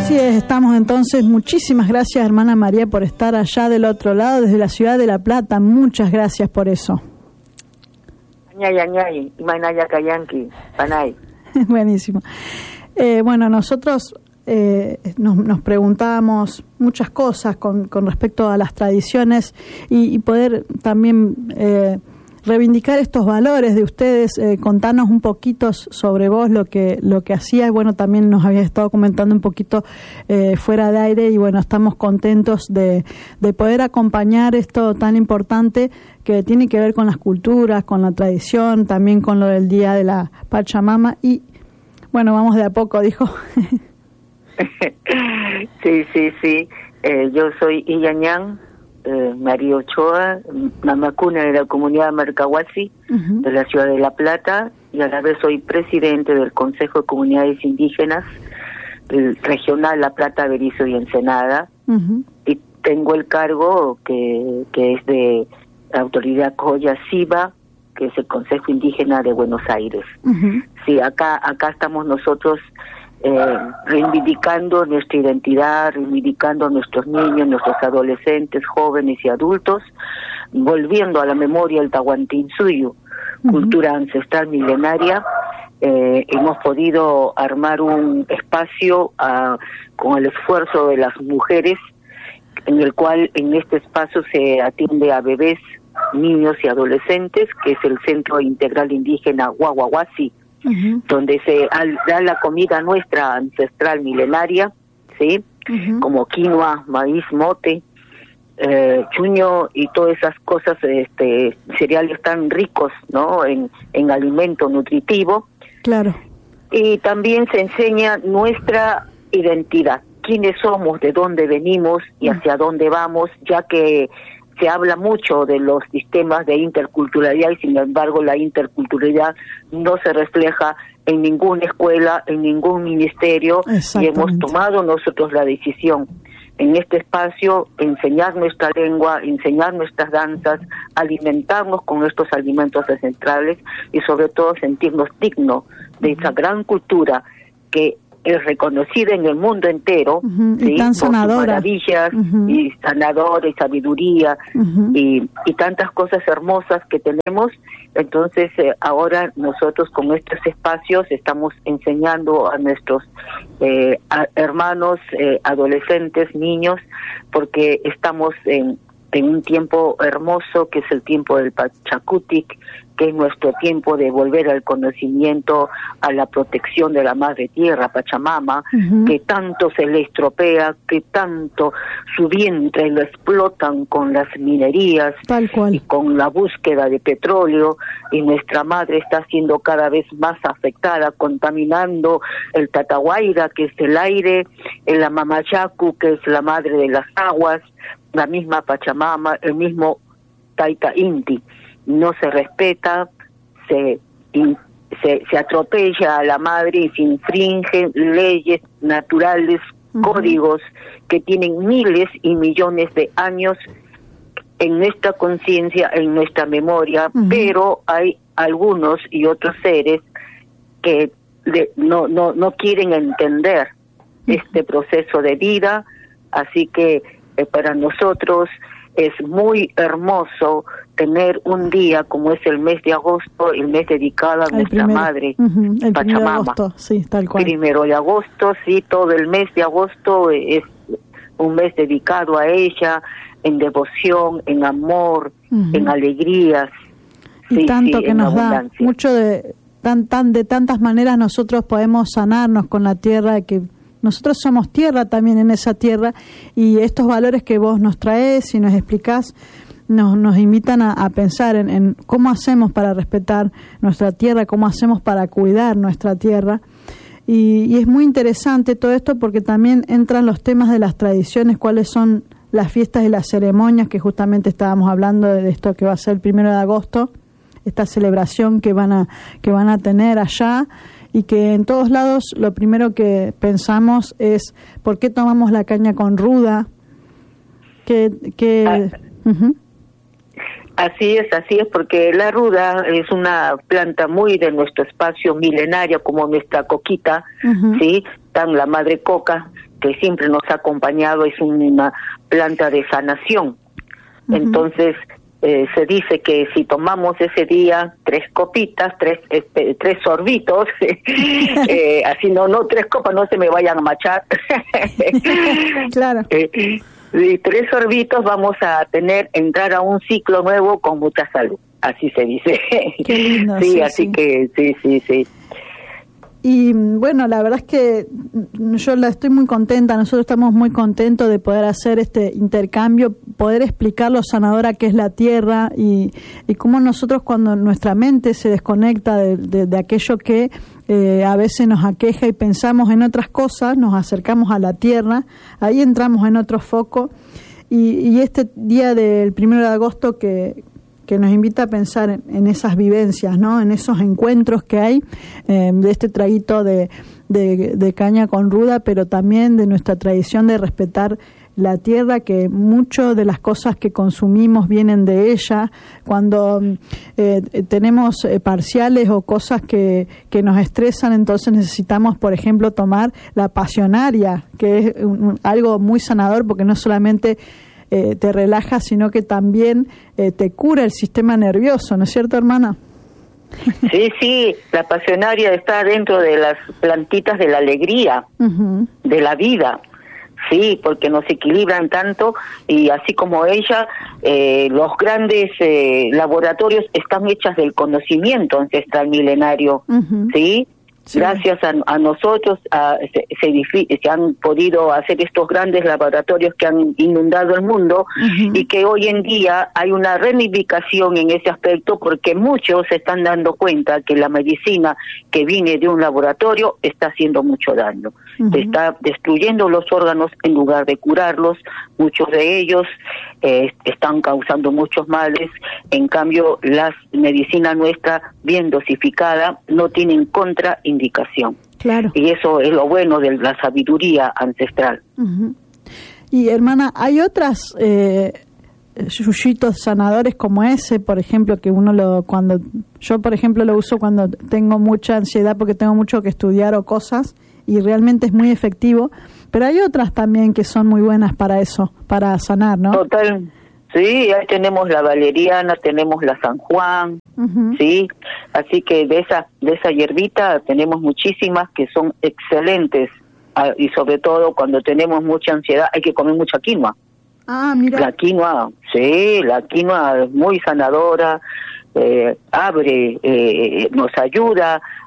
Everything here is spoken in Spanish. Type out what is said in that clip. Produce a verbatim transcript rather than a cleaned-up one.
Así es, estamos entonces. Muchísimas gracias, hermana María, por estar allá del otro lado, desde la ciudad de La Plata. Muchas gracias por eso. Buenísimo. Eh, bueno, nosotros eh, nos, nos preguntábamos muchas cosas con, con respecto a las tradiciones y, y poder también eh, reivindicar estos valores de ustedes, eh, contarnos un poquito sobre vos, lo que lo que hacías. Bueno, también nos habías estado comentando un poquito eh, fuera de aire y bueno, estamos contentos de, de poder acompañar esto tan importante que tiene que ver con las culturas, con la tradición, también con lo del Día de la Pachamama y bueno, vamos de a poco, dijo. Sí, sí, sí. Eh, yo soy Iyañán, eh, María Ochoa, mamacuna de la comunidad Marcahuasi, uh-huh. de la ciudad de La Plata, y a la vez soy presidente del Consejo de Comunidades Indígenas del regional La Plata, Berizo y Ensenada, uh-huh. y tengo el cargo que, que es de autoridad Coya Siva, que es el Consejo Indígena de Buenos Aires. Uh-huh. Sí, acá acá estamos nosotros eh, reivindicando nuestra identidad, reivindicando a nuestros niños, nuestros adolescentes, jóvenes y adultos, volviendo a la memoria del Tahuantinsuyo, uh-huh. cultura ancestral milenaria. Eh, hemos podido armar un espacio uh, con el esfuerzo de las mujeres, en el cual en este espacio se atiende a bebés, niños y adolescentes, que es el Centro Integral Indígena Guaguaguasi, uh-huh. donde se al, da la comida nuestra ancestral milenaria, sí, uh-huh. como quinoa, maíz, mote, eh, chuño y todas esas cosas, este, cereales tan ricos, ¿no? En, en alimento nutritivo. Claro. Y también se enseña nuestra identidad, quiénes somos, de dónde venimos y hacia uh-huh. dónde vamos, ya que se habla mucho de los sistemas de interculturalidad y sin embargo la interculturalidad no se refleja en ninguna escuela, en ningún ministerio, y hemos tomado nosotros la decisión en este espacio enseñar nuestra lengua, enseñar nuestras danzas, alimentarnos con estos alimentos ancestrales y sobre todo sentirnos dignos de esa gran cultura que es reconocida en el mundo entero, uh-huh. ¿sí? y tan por sus sanadora. maravillas, uh-huh. y sanadora, y sabiduría, uh-huh. y, y tantas cosas hermosas que tenemos. Entonces, eh, ahora nosotros con estos espacios estamos enseñando a nuestros eh, a hermanos, eh, adolescentes, niños, porque estamos en, en un tiempo hermoso, que es el tiempo del Pachacutic, que es nuestro tiempo de volver al conocimiento, a la protección de la madre tierra, Pachamama, uh-huh. que tanto se le estropea, que tanto su vientre lo explotan con las minerías, tal cual. Y con la búsqueda de petróleo, y nuestra madre está siendo cada vez más afectada, contaminando el Tatahuayra, que es el aire, el Amamachacu, que es la madre de las aguas, la misma Pachamama, el mismo Taita Inti. No se respeta, se, in, se se atropella a la madre y se infringen leyes naturales, uh-huh. códigos que tienen miles y millones de años en nuestra conciencia, en nuestra memoria, uh-huh. pero hay algunos y otros seres que de, no no no quieren entender uh-huh. este proceso de vida, así que eh, para nosotros es muy hermoso tener un día como es el mes de agosto, el mes dedicado a el nuestra primero, madre, uh-huh, el Pachamama. Primero de agosto, sí, tal cual. Primero de agosto, sí, todo el mes de agosto es un mes dedicado a ella, en devoción, en amor, uh-huh. en alegrías. Y sí, tanto sí, que nos da, mucho de, tan, tan, de tantas maneras nosotros podemos sanarnos con la tierra, que nosotros somos tierra también en esa tierra, y estos valores que vos nos traes y nos explicás nos, nos invitan a, a pensar en, en cómo hacemos para respetar nuestra tierra, cómo hacemos para cuidar nuestra tierra. Y, y es muy interesante todo esto porque también entran los temas de las tradiciones, cuáles son las fiestas y las ceremonias, que justamente estábamos hablando de esto que va a ser el primero de agosto, esta celebración que van a que van a tener allá. Y que en todos lados lo primero que pensamos es ¿por qué tomamos la caña con ruda? Que, que, ah, uh-huh. Así es, así es, porque la ruda es una planta muy de nuestro espacio milenaria, como nuestra coquita, uh-huh. ¿sí? Tan la madre coca, que que siempre nos ha acompañado, es una planta de sanación. Uh-huh. Entonces, eh, se dice que si tomamos ese día tres copitas, tres este, tres sorbitos, eh, así no, no tres copas, no se me vayan a machar. Claro. Eh, y tres sorbitos vamos a tener, entrar a un ciclo nuevo con mucha salud, así se dice. Qué lindo, sí, sí, así sí. que sí, sí, sí. Y bueno, la verdad es que yo la estoy muy contenta, nosotros estamos muy contentos de poder hacer este intercambio, poder explicar lo sanadora que es la tierra y, y cómo nosotros cuando nuestra mente se desconecta de, de, de aquello que eh, a veces nos aqueja y pensamos en otras cosas, nos acercamos a la tierra, ahí entramos en otro foco y, y este día del primero de agosto que... que nos invita a pensar en, en esas vivencias, ¿no? En esos encuentros que hay eh, de este traguito de, de, de caña con ruda, pero también de nuestra tradición de respetar la tierra, que mucho de las cosas que consumimos vienen de ella. Cuando eh, tenemos eh, parciales o cosas que, que nos estresan, entonces necesitamos, por ejemplo, tomar la pasionaria, que es un, algo muy sanador, porque no solamente Eh, te relaja, sino que también eh, te cura el sistema nervioso, ¿no es cierto, hermana? Sí, sí, la pasionaria está dentro de las plantitas de la alegría, uh-huh. de la vida, sí, porque nos equilibran tanto y así como ella, eh, los grandes eh, laboratorios están hechas del conocimiento ancestral milenario, uh-huh. ¿sí? Sí. Gracias a, a nosotros a, se, se, se han podido hacer estos grandes laboratorios que han inundado el mundo, uh-huh. y que hoy en día hay una reivindicación en ese aspecto, porque muchos se están dando cuenta que la medicina que viene de un laboratorio está haciendo mucho daño, uh-huh. está destruyendo los órganos en lugar de curarlos. Muchos de ellos eh, están causando muchos males. En cambio, la medicina nuestra, bien dosificada, no tienen contraindicación. Claro. Y eso es lo bueno de la sabiduría ancestral. Uh-huh. Y hermana, ¿hay otras eh, yuyitos sanadores como ese, por ejemplo, que uno lo, cuando, yo por ejemplo lo uso cuando tengo mucha ansiedad porque tengo mucho que estudiar o cosas, y realmente es muy efectivo, pero hay otras también que son muy buenas para eso, para sanar, ¿no? Total, sí, ahí tenemos la valeriana, tenemos la San Juan, uh-huh. sí, así que de esa, de esa hierbita tenemos muchísimas que son excelentes, y sobre todo cuando tenemos mucha ansiedad hay que comer mucha quinoa. Ah, mira. La quinoa, sí, la quinoa es muy sanadora, eh, abre, eh, nos ayuda